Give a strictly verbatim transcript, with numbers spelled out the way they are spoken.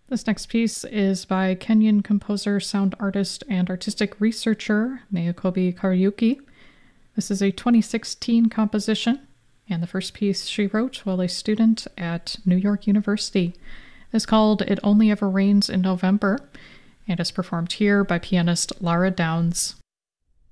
This next piece is by Kenyan composer, sound artist, and artistic researcher Miyakobi Kariuki. This is a twenty sixteen composition, and the first piece she wrote while a student at New York University. It's called It Only Ever Rains in November, and is performed here by pianist Lara Downs.